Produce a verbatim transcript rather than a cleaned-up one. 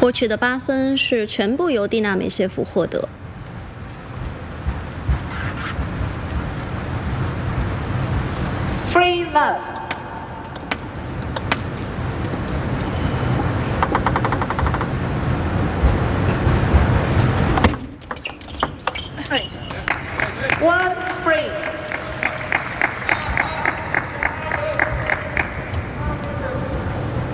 我取的八分是全部由蒂娜美谢夫获得。 Free love. One free.